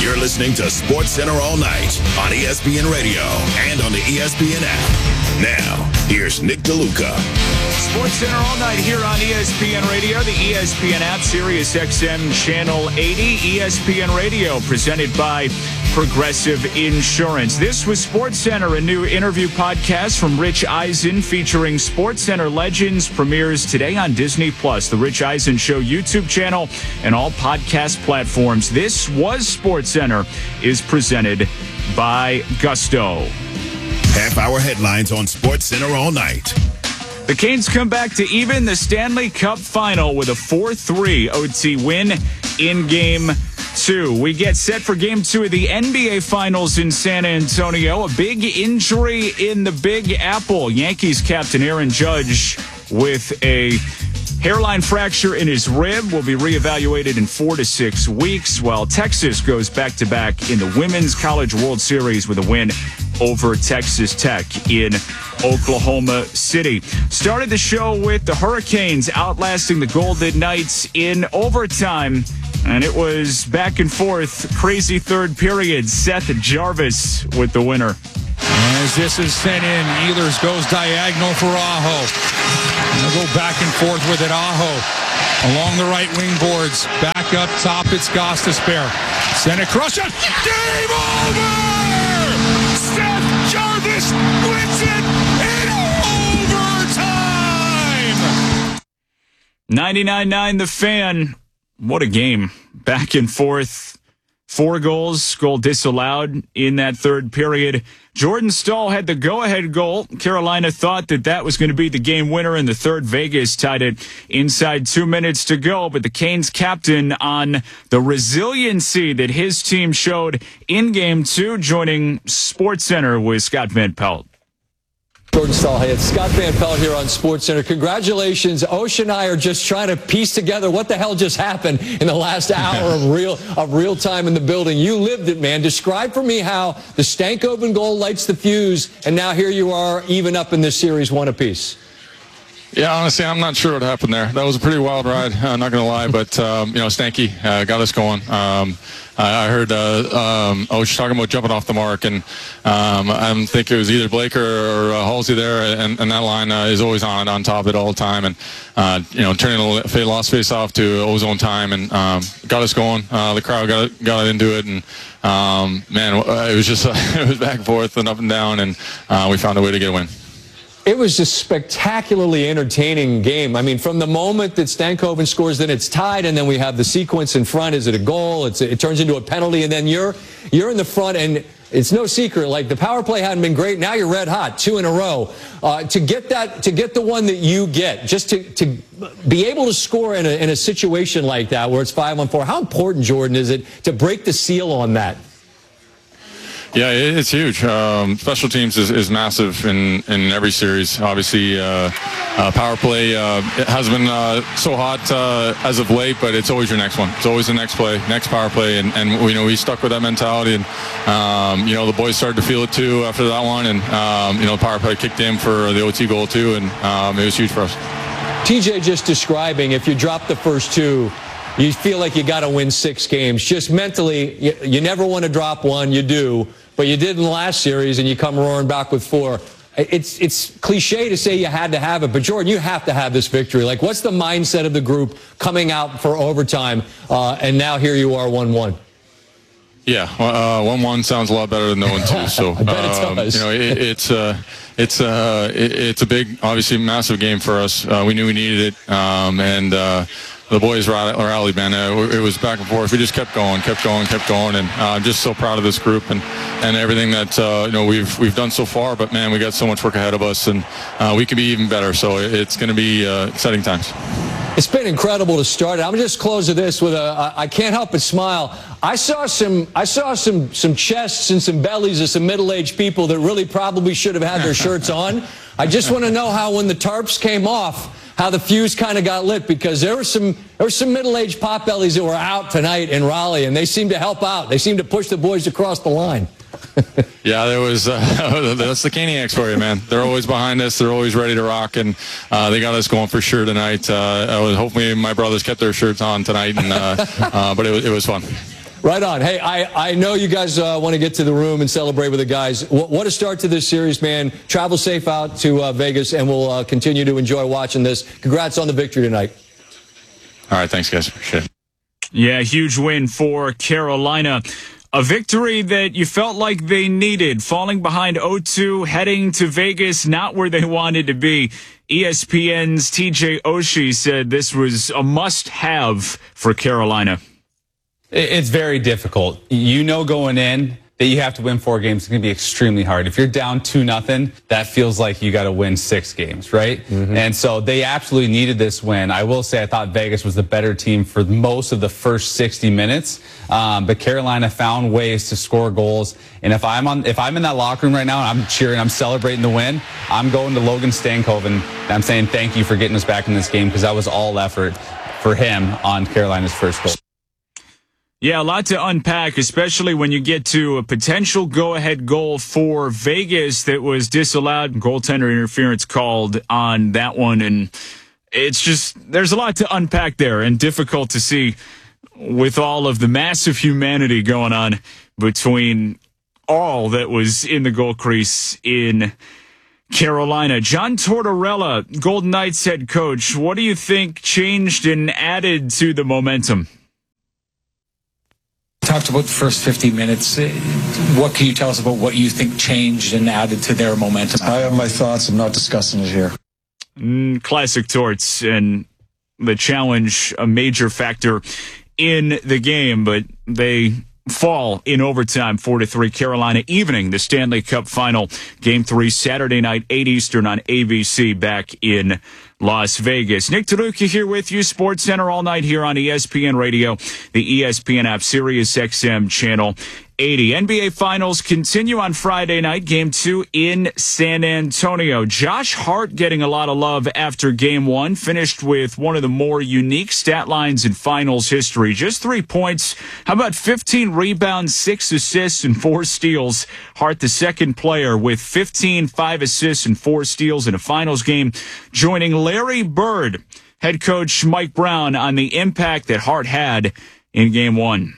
You're listening to Sports Center all night on ESPN Radio and on the ESPN app. Now, here's Nick DeLuca. Sports Center all night here on ESPN Radio, the ESPN app, Sirius XM Channel 80, ESPN Radio, presented by Progressive Insurance. This was Sports Center, a new interview podcast from Rich Eisen featuring Sports Center legends, premieres today on Disney+, the Rich Eisen Show YouTube channel, and all podcast platforms. This was Sports Center, is presented by Gusto. Half-hour headlines on Sports Center all night. The Canes come back to even the Stanley Cup final with a 4-3 OT win in Game 2. We get set for Game 2 of the NBA Finals in San Antonio. A big injury in the Big Apple. Yankees captain Aaron Judge with a hairline fracture in his rib will be reevaluated in 4 to 6 weeks, while Texas goes back-to-back in the Women's College World Series with a win over Texas Tech in Oklahoma City. Started the show with the Hurricanes outlasting the Golden Knights in overtime, and it was back and forth, crazy third period. Seth Jarvis with the winner. As this is sent in, Ehlers goes diagonal for Aho. They'll go back and forth with it. Aho along the right wing boards. Back up top, it's Gostisbehere. Send it across. Game over! Seth Jarvis wins it in overtime! 99-9 the Fan. What a game. Back and forth. 4 goals, goal disallowed in that third period. Jordan Staal had the go-ahead goal. Carolina thought that was going to be the game winner in the third. Vegas tied it inside 2 minutes to go, but the Canes captain on the resiliency that his team showed in Game 2, joining Sports Center with Scott Van Pelt. Jordan Staal, hey, it's Scott Van Pelt here on Sports Center. Congratulations. Osh and I are just trying to piece together what the hell just happened in the last hour of real time in the building. You lived it, man. Describe for me how the Stankoven goal lights the fuse, and now here you are, even up in this series, 1 apiece. Yeah, honestly, I'm not sure what happened there. That was a pretty wild ride, not going to lie, but, Stanky got us going. I heard Osh talking about jumping off the mark, and I think it was either Blake or Halsey there, and that line is always on top of it all the time, and turning the lost face off to ozone time, and got us going. The crowd got into it, and it was just it was back and forth and up and down, and we found a way to get a win. It was just spectacularly entertaining game. I mean, from the moment that Stankoven scores, then it's tied, and then we have the sequence in front. Is it a goal? It turns into a penalty, and then you're in the front, and it's no secret. Like, the power play hadn't been great. Now you're red hot, 2 in a row. To get the one that you get, just to be able to score in a situation like that where it's 5-on-4. How important, Jordan, is it to break the seal on that? Yeah, it's huge. Special teams is massive in every series. Obviously, power play it has been so hot as of late, but it's always your next one. It's always the next play, next power play, and we stuck with that mentality, and the boys started to feel it too after that one, and the power play kicked in for the OT goal too, and it was huge for us. TJ just describing, if you drop the first 2, you feel like you got to win 6 games. Just mentally, you never want to drop one. You do. But you did in the last series, and you come roaring back with 4. It's cliche to say you had to have it, but Jordan, you have to have this victory. Like, what's the mindset of the group coming out for overtime, and now here you are 1-1? Yeah, 1-1 sounds a lot better than 0-2. So I bet it does. it's a big, obviously massive game for us. We knew we needed it, and the boys rallied, man. It was back and forth. We just kept going, and I'm just so proud of this group and everything that we've done so far. But man, we got so much work ahead of us, and we can be even better. So it's going to be exciting times. It's been incredible to start it. I'm just close to this with I can't help but smile. I saw some chests and some bellies of some middle-aged people that really probably should have had their shirts on. I just want to know how, when the tarps came off, how the fuse kind of got lit, because there were some middle-aged potbellies that were out tonight in Raleigh, and they seemed to help out. They seemed to push the boys across the line. Yeah, there was. That's the Caniacs for you, man. They're always behind us. They're always ready to rock, and they got us going for sure tonight. Hopefully my brothers kept their shirts on tonight, and but it was fun. Right on. Hey, I know you guys want to get to the room and celebrate with the guys. What a start to this series, man. Travel safe out to Vegas, and we'll continue to enjoy watching this. Congrats on the victory tonight. All right, thanks, guys. Appreciate it. Yeah, huge win for Carolina. A victory that you felt like they needed, falling behind 0-2, heading to Vegas, not where they wanted to be. ESPN's TJ Oshie said this was a must-have for Carolina. It's very difficult. You know going in that you have to win 4 games. It's going to be extremely hard. If you're down 2-0, that feels like you got to win 6 games, right? Mm-hmm. And so they absolutely needed this win. I will say I thought Vegas was the better team for most of the first 60 minutes. But Carolina found ways to score goals. And if I'm in that locker room right now and I'm cheering, I'm celebrating the win, I'm going to Logan Stankoven and I'm saying thank you for getting us back in this game, because that was all effort for him on Carolina's first goal. Yeah, a lot to unpack, especially when you get to a potential go-ahead goal for Vegas that was disallowed. Goaltender interference called on that one. And it's just, there's a lot to unpack there and difficult to see with all of the massive humanity going on between all that was in the goal crease in Carolina. John Tortorella, Golden Knights head coach, what do you think changed and added to the momentum? Talked about the first 50 minutes. What can you tell us about what you think changed and added to their momentum? I have my thoughts. I'm not discussing it here. Classic Torts, and the challenge a major factor in the game, but they fall in overtime 4-3. Carolina evening the Stanley Cup Final. Game 3 Saturday night, 8 Eastern on ABC back in Las Vegas. Nick DeLuca here with you, Sports Center all night here on ESPN Radio, the ESPN app, Sirius XM channel 80. NBA Finals continue on Friday night, Game 2 in San Antonio. Josh Hart getting a lot of love after Game 1, finished with one of the more unique stat lines in Finals history. Just 3 points. How about 15 rebounds, 6 assists, and 4 steals? Hart, the second player with 15, 5 assists, and 4 steals in a Finals game, joining Larry Bird, head coach Mike Brown, on the impact that Hart had in Game 1.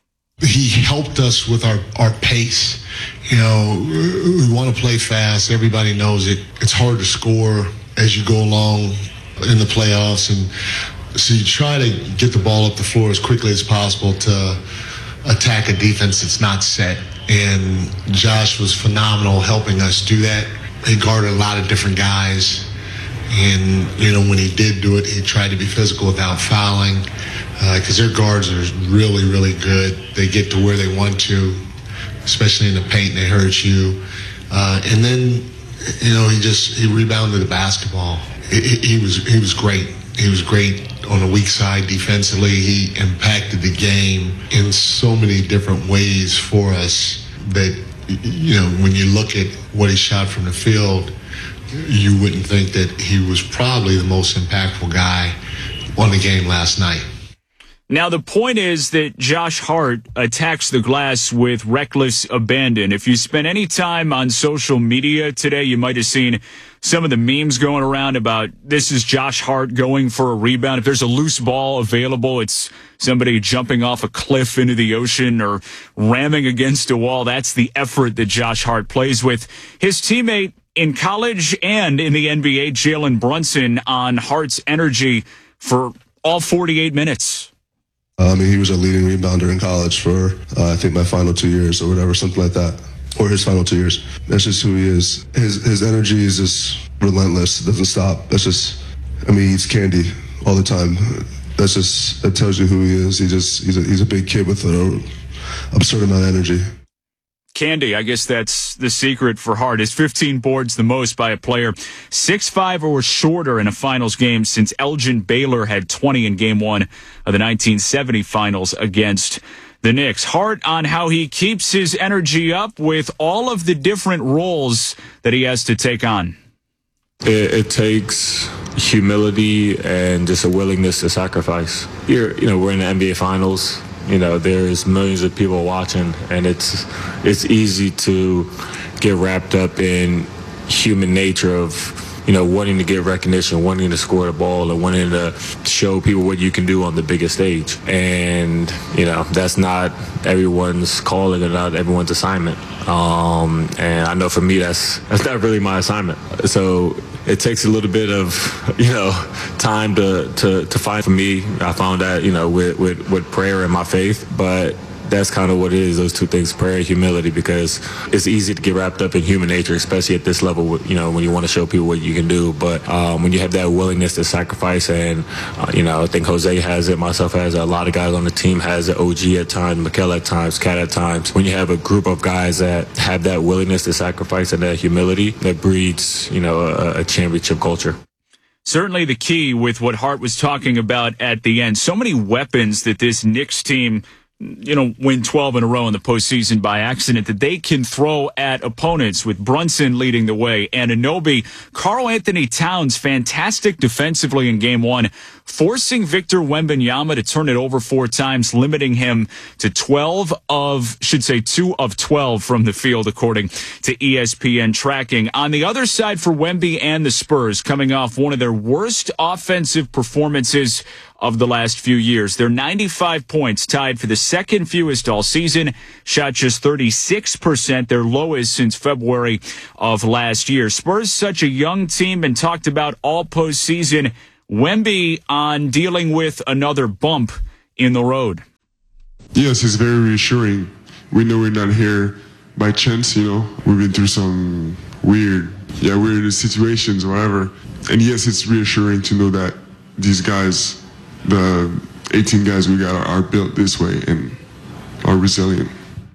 He helped us with our pace. You know, we want to play fast. Everybody knows it. It's hard to score as you go along in the playoffs. And so you try to get the ball up the floor as quickly as possible to attack a defense that's not set. And Josh was phenomenal helping us do that. He guarded a lot of different guys. And, you know, when he did do it, he tried to be physical without fouling, because their guards are really, really good. They get to where they want to, especially in the paint, they hurt you. And then, you know, he rebounded the basketball. He was great. He was great on the weak side defensively. He impacted the game in so many different ways for us that, you know, when you look at what he shot from the field, you wouldn't think that he was probably the most impactful guy on the game last night. Now, the point is that Josh Hart attacks the glass with reckless abandon. If you spend any time on social media today, you might have seen some of the memes going around about this is Josh Hart going for a rebound. If there's a loose ball available, it's somebody jumping off a cliff into the ocean or ramming against a wall. That's the effort that Josh Hart plays with. His teammate in college and in the NBA, Jalen Brunson, on Hart's energy for all 48 minutes. He was a leading rebounder in college for, I think, my final 2 years or whatever, something like that, or his final 2 years. That's just who he is. His energy is just relentless. It doesn't stop. That's just, he eats candy all the time. That tells you who he is. He's a big kid with an absurd amount of energy. Candy, I guess that's the secret for Hart. His 15 boards, the most by a player 6'5" or shorter in a finals game since Elgin Baylor had 20 in Game 1 of the 1970 finals against the Knicks. Hart on how he keeps his energy up with all of the different roles that he has to take on. It takes humility and just a willingness to sacrifice. We're in the NBA Finals. There's millions of people watching, and it's easy to get wrapped up in human nature of wanting to get recognition, wanting to score the ball, and wanting to show people what you can do on the biggest stage. And, that's not everyone's calling or not everyone's assignment. And I know for me, that's not really my assignment. So it takes a little bit of, time to find. For me, I found that, with prayer and my faith, but that's kind of what it is, those two things, prayer and humility, because it's easy to get wrapped up in human nature, especially at this level, when you want to show people what you can do. But when you have that willingness to sacrifice, and, I think Jose has it, myself has it, a lot of guys on the team has it, OG at times, Mikel at times, Cat at times. When you have a group of guys that have that willingness to sacrifice and that humility, that breeds, a championship culture. Certainly the key with what Hart was talking about at the end. So many weapons that this Knicks team win 12 in a row in the postseason by accident that they can throw at opponents, with Brunson leading the way. Anunoby, Karl Anthony Towns, fantastic defensively in game one, forcing Victor Wembanyama to turn it over 4 times, limiting him to 2 of 12 from the field, according to ESPN tracking. On the other side for Wemby and the Spurs, coming off one of their worst offensive performances of the last few years. They're 95 points, tied for the second fewest all season, shot just 36%, their lowest since February of last year. Spurs, such a young team, and talked about all postseason. Wemby on dealing with another bump in the road. Yes, it's very reassuring. We know we're not here by chance, We've been through some weird situations or whatever. And yes, it's reassuring to know that these guys, the 18 guys we got, are built this way and are resilient.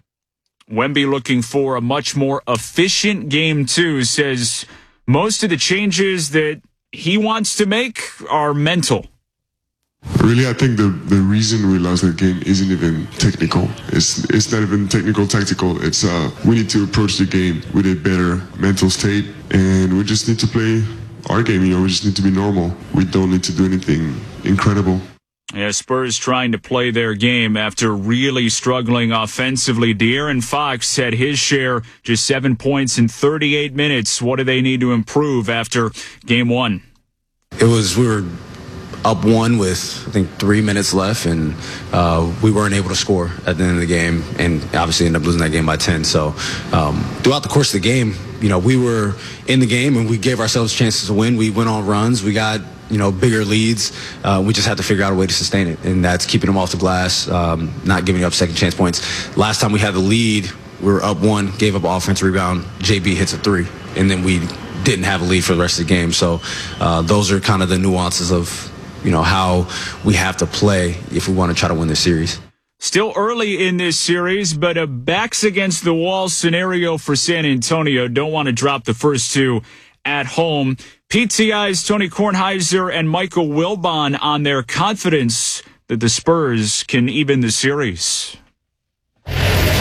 Wemby looking for a much more efficient game two, says most of the changes that he wants to make are mental. Really, I think the reason we lost that game isn't even technical. It's not even technical, tactical. It's we need to approach the game with a better mental state, and we just need to play our game. We just need to be normal. We don't need to do anything incredible. Yeah, Spurs trying to play their game after really struggling offensively. De'Aaron Fox had his share, just 7 points in 38 minutes. What do they need to improve after game one? We were up 1 with, I think, 3 minutes left, and we weren't able to score at the end of the game, and obviously ended up losing that game by 10. So throughout the course of the game, we were in the game, and we gave ourselves chances to win. We went on runs. We got bigger leads. We just had to figure out a way to sustain it, and that's keeping them off the glass, not giving up second chance points. Last time we had the lead, we were up 1, gave up offensive rebound. JB hits a 3, and then we didn't have a lead for the rest of the game. So those are kind of the nuances of how we have to play if we want to try to win this series. Still early in this series, but a backs against the wall scenario for San Antonio. Don't want to drop the first 2 at home. PTI's Tony Kornheiser and Michael Wilbon on their confidence that the Spurs can even the series. All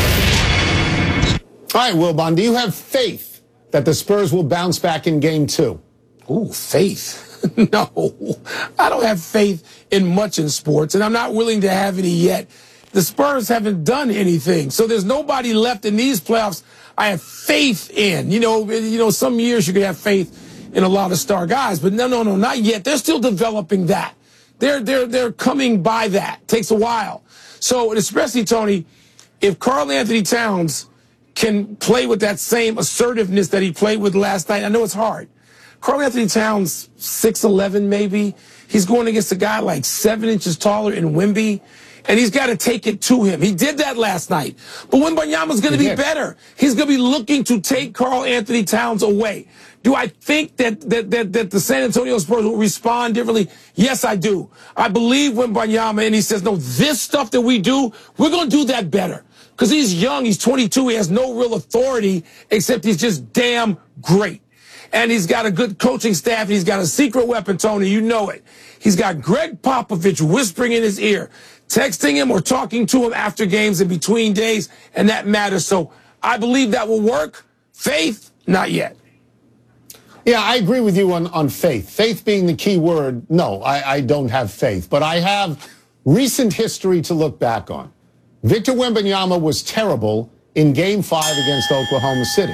right, Wilbon, do you have faith that the Spurs will bounce back in game 2? Ooh, faith. No, I don't have faith in much in sports, and I'm not willing to have any yet. The Spurs haven't done anything, so there's nobody left in these playoffs I have faith in. Some years you could have faith in a lot of star guys, but no, not yet. They're still developing that. They're coming by that. Takes a while. So, and especially, Tony, if Karl Anthony Towns can play with that same assertiveness that he played with last night, I know it's hard. Karl Anthony Towns, 6'11", maybe. He's going against a guy like 7 inches taller in Wemby, and he's got to take it to him. He did that last night. But Wembanyama's going to be better. He's going to be looking to take Karl Anthony Towns away. Do I think that the San Antonio Spurs will respond differently? Yes, I do. I believe Wembanyama, and he says, no, this stuff that we do, we're going to do that better. Because he's young, he's 22, he has no real authority, except he's just damn great. And he's got a good coaching staff. He's got a secret weapon, Tony. You know it. He's got Greg Popovich whispering in his ear, texting him or talking to him after games in between days, and that matters. So I believe that will work. Faith, not yet. Yeah, I agree with you on faith. Faith being the key word. No, I don't have faith. But I have recent history to look back on. Victor Wembanyama was terrible in Game 5 against Oklahoma City.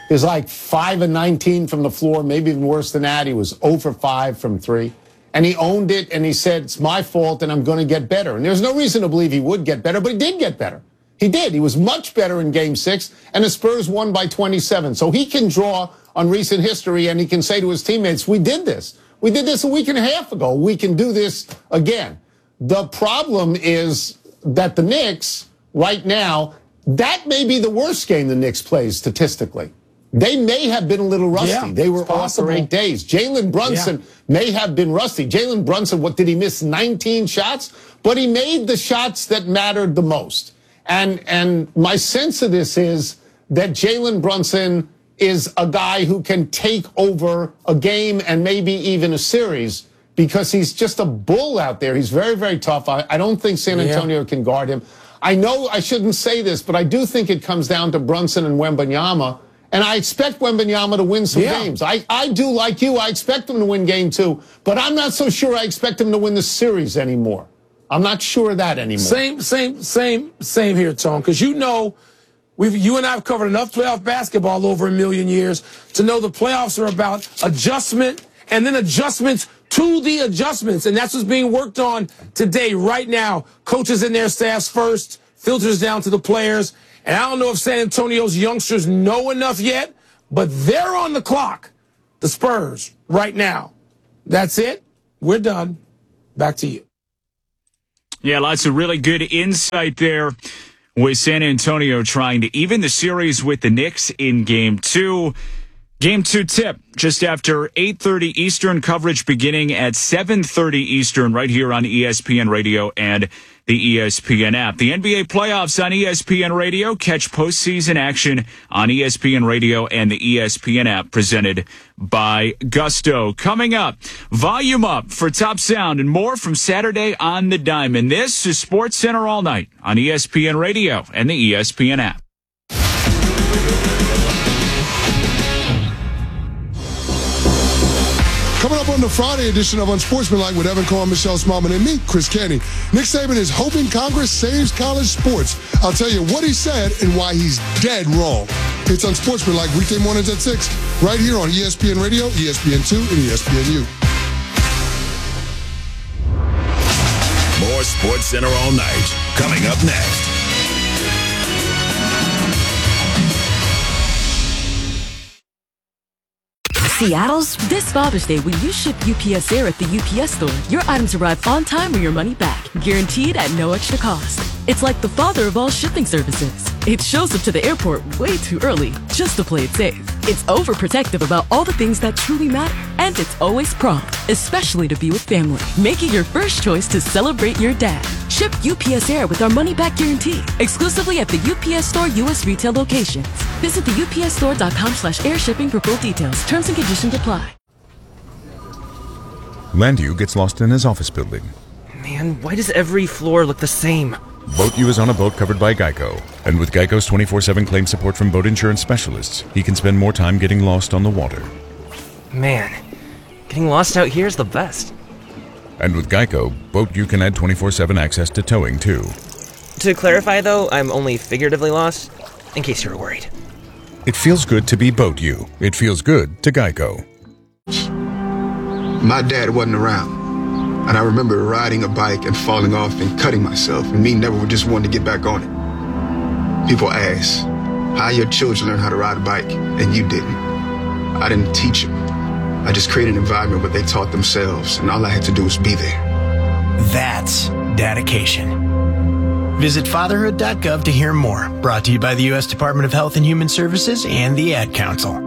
is like 5 of 19 from the floor, maybe even worse than that. He was 0 for 5 from 3. And he owned it, and he said, it's my fault, and I'm going to get better. And there's no reason to believe he would get better, but he did get better. He did. He was much better in Game 6, and the Spurs won by 27. So he can draw on recent history, and he can say to his teammates, we did this. We did this a week and a half ago. We can do this again. The problem is that the Knicks, right now, that may be the worst game the Knicks plays statistically. They may have been a little rusty. Yeah, they were off for 8 days. Jalen Brunson may have been rusty. Jalen Brunson, what did he miss? 19 shots? But he made the shots that mattered the most. And my sense of this is that Jalen Brunson is a guy who can take over a game and maybe even a series because he's just a bull out there. He's very, very tough. I don't think San Antonio can guard him. I know I shouldn't say this, but I do think it comes down to Brunson and Wembanyama. And I expect Wembanyama to win some games. I do like you. I expect him to win game 2, but I'm not so sure I expect him to win the series anymore. I'm not sure of that anymore. Same here, Tone, because you know, you and I have covered enough playoff basketball over a million years to know the playoffs are about adjustment and then adjustments to the adjustments. And that's what's being worked on today, right now. Coaches and their staffs first, filters down to the players. And I don't know if San Antonio's youngsters know enough yet, but they're on the clock. The Spurs, right now. That's it. We're done. Back to you. Yeah, lots of really good insight there with San Antonio trying to even the series with the Knicks in Game 2. Game 2 tip, just after 8:30 Eastern, coverage beginning at 7:30 Eastern right here on ESPN Radio and the ESPN app. The NBA playoffs on ESPN Radio. Catch postseason action on ESPN Radio and the ESPN app, presented by Gusto. Coming up, volume up for Top Sound and more from Saturday on the Diamond. This is Sports Center All Night on ESPN Radio and the ESPN app. Coming up on the Friday edition of Unsportsmanlike with Evan Cohen, Michelle Smallman, and me, Chris Canty. Nick Saban is hoping Congress saves college sports. I'll tell you what he said and why he's dead wrong. It's Unsportsmanlike weekday mornings at 6, right here on ESPN Radio, ESPN2, and ESPNU. More Sports Center All Night, coming up next. Seattle's this Father's Day, when you ship UPS Air at the UPS store, your items arrive on time or your money back, guaranteed at no extra cost. It's like the father of all shipping services. It shows up to the airport way too early, just to play it safe. It's overprotective about all the things that truly matter. And it's always prompt, especially to be with family. Make it your first choice to celebrate your dad. Ship UPS Air with our money-back guarantee, exclusively at the UPS Store U.S. retail locations. Visit the upsstore.com/airshipping for full details. Terms and conditions apply. Landu gets lost in his office building. Man, why does every floor look the same? BoatU is on a boat covered by Geico. And with Geico's 24/7 claim support from boat insurance specialists, he can spend more time getting lost on the water. Man, getting lost out here is the best. And with Geico, BoatU can add 24/7 access to towing, too. To clarify, though, I'm only figuratively lost, in case you were worried. It feels good to be BoatU. It feels good to Geico. My dad wasn't around. And I remember riding a bike and falling off and cutting myself, and me never just wanting to get back on it. People ask, how your children learn how to ride a bike, and you didn't. I didn't teach them. I just created an environment where they taught themselves, and all I had to do was be there. That's dedication. Visit fatherhood.gov to hear more. Brought to you by the U.S. Department of Health and Human Services and the Ad Council.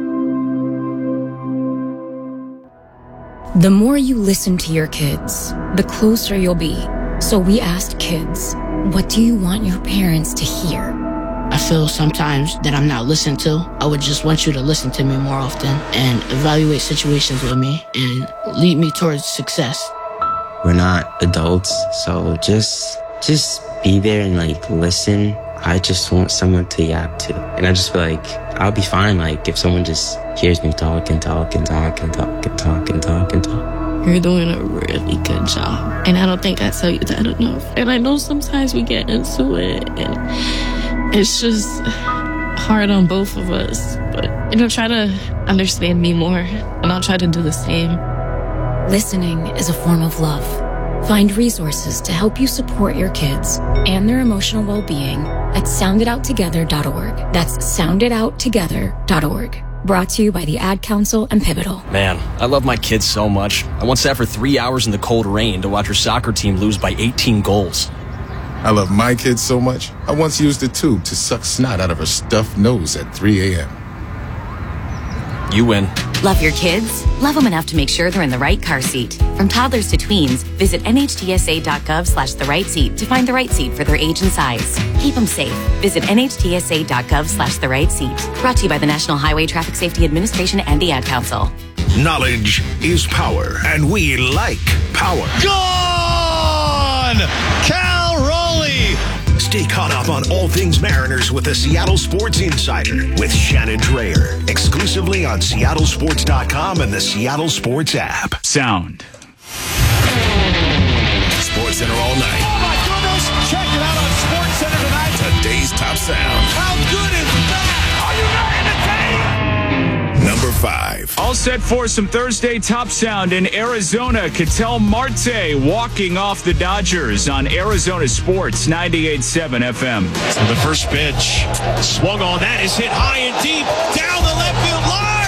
The more you listen to your kids, the closer you'll be. So we asked kids, what do you want your parents to hear? I feel sometimes that I'm not listened to. I would just want you to listen to me more often and evaluate situations with me and lead me towards success. We're not adults, so just be there and listen. I just want someone to yap to. And I just feel like I'll be fine if someone just hears me talk and talk and talk and talk and talk and talk and talk. You're doing a really good job. And I don't think I tell you that enough. And I know sometimes we get into it and it's just hard on both of us. but, try to understand me more, and I'll try to do the same. Listening is a form of love. Find resources to help you support your kids and their emotional well-being at sounditouttogether.org. That's sounditouttogether.org. Brought to you by the Ad Council and Pivotal. Man, I love my kids so much. I once sat for 3 hours in the cold rain to watch her soccer team lose by 18 goals. I love my kids so much, I once used a tube to suck snot out of her stuffed nose at 3 a.m. You win. Love your kids? Love them enough to make sure they're in the right car seat. From toddlers to tweens, visit nhtsa.gov/the right seat to find the right seat for their age and size. Keep them safe. Visit nhtsa.gov/the right seat. Brought to you by the National Highway Traffic Safety Administration and the Ad Council. Knowledge is power, and we like power. Gone! Cal Raleigh! Stay caught up on all things Mariners with the Seattle Sports Insider with Shannon Drayer. Exclusively on seattlesports.com and the Seattle Sports app. Sound. Sports Center all night. Oh my goodness! Check it out on Sports Center tonight. Today's top sound. How good is that? Are you not entertained? Number 5. All set for some Thursday top sound in Arizona. Ketel Marte walking off the Dodgers on Arizona Sports 98.7 FM. So the first pitch swung on. That is hit high and deep down the left field line.